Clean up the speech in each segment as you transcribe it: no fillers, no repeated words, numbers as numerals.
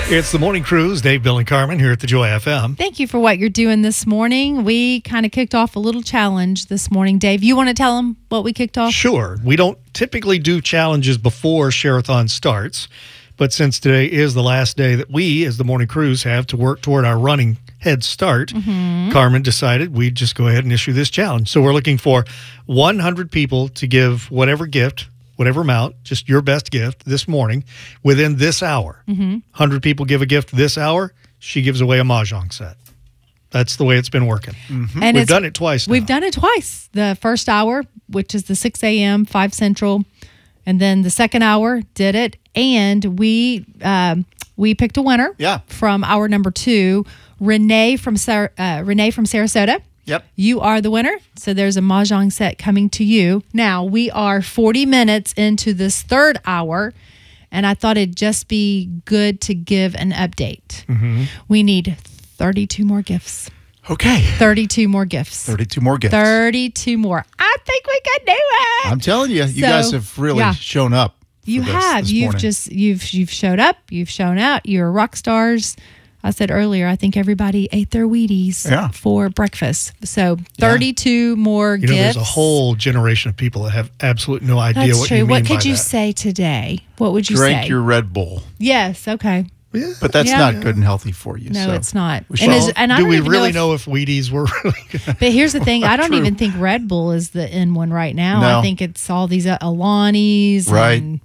It's the Morning Cruise. Dave, Bill, and Carmen here at the Joy FM. Thank you for what you're doing this morning. We kind of kicked off a little challenge this morning. Dave, you want to tell them what we kicked off? Sure. We don't typically do challenges before Share-a-thon starts, but since today is the last day that we, as the Morning Cruise, have to work toward our running head start, Carmen decided we'd just go ahead and issue this challenge. So we're looking for 100 people to give whatever gift, whatever amount, just your best gift this morning within this hour. 100 people give a gift this hour, she gives away a Mahjong set. That's the way it's been working. And We've done it twice now. We've done it twice. The first hour, which is the 6 a.m., 5 Central, and then the second hour did it. And we picked a winner from hour number 2, Renee from Sarasota. Yep. You are the winner. So there's a Mahjong set coming to you. Now, we are 40 minutes into this third hour, and I thought it'd just be good to give an update. We need 32 more gifts. Okay. 32 more gifts. 32 more gifts. 32 more. I think we can do it. I'm telling you, you guys have really shown up. You have. You've showed up. You've shown out. You're rock stars. I said earlier, I think everybody ate their Wheaties for breakfast. So 32 more gifts. There's a whole generation of people that have absolutely no idea That's what true. you mean What by could you that. say today? What would you say? Drink your Red Bull. Yes. Okay. Yeah. But that's not good and healthy for you. No, so it's not. we should- And I do don't we even really know know if Wheaties were really good? But here's the thing. I don't even think Red Bull is the in one right now. No. I think it's all these Alanis and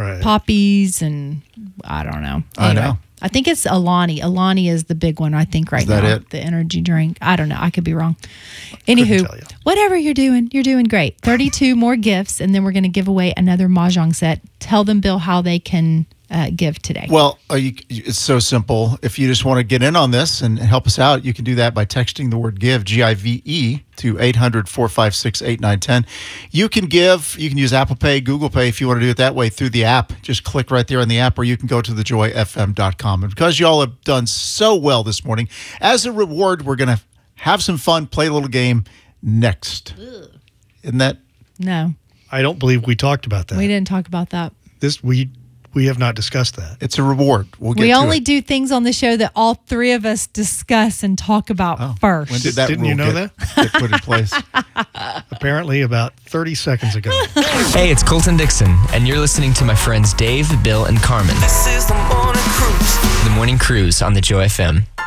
Poppies and I don't know. I know. I think it's Alani. Alani is the big one, I think, right now. Is that it? The energy drink. I don't know. I could be wrong. Anywho, tell you. whatever you're doing great. 32 more gifts, and then we're going to give away another Mahjong set. Tell them, Bill, how they can give today. Well, it's so simple. If you just want to get in on this and help us out, you can do that by texting the word GIVE, G-I-V-E, to 800-456-8910. You can give. You can use Apple Pay, Google Pay if you want to do it that way through the app. Just click right there on the app, or you can go to thejoyfm.com. And because you all have done so well this morning, as a reward, we're going to have some fun, play a little game next. Isn't that? No. I don't believe we talked about that. We didn't talk about that. We have not discussed that. It's a reward. We'll get We to only it. do things on the show that all three of us discuss and talk about first. When did that Didn't rule you know get put in place? Apparently about 30 seconds ago. Hey, it's Colton Dixon, and you're listening to my friends Dave, Bill, and Carmen. This is the Morning Cruise. The Morning Cruise on the Joy FM.